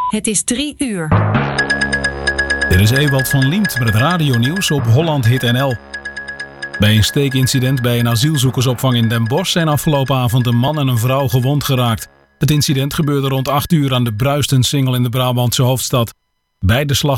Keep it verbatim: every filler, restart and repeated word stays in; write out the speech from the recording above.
Het is drie uur. Dit is Ewald van Liemt met het radionieuws op Holland Hit N L. Bij een steekincident bij een asielzoekersopvang in Den Bosch zijn afgelopen avond een man en een vrouw gewond geraakt. Het incident gebeurde rond acht uur aan de Bruistensingel in de Brabantse hoofdstad. Beide slachtoffers